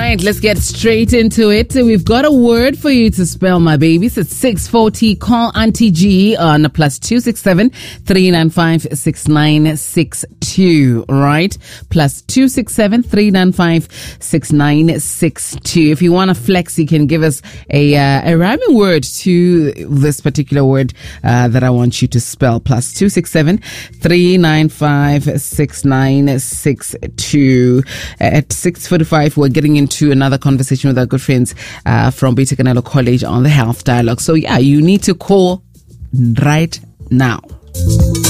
right, let's get straight into it. We've got a word for you to spell, my babies. It's 640. Call Auntie G on +267 395 6962. Right, +267 395 6962. If you want to flex, you can give us a rhyming word to this particular word that I want you to spell. +267 395 6962. At 6:45, we're getting into another conversation with our good friends from Beta Canelo College on the Health Dialogue. So yeah, you need to call right now.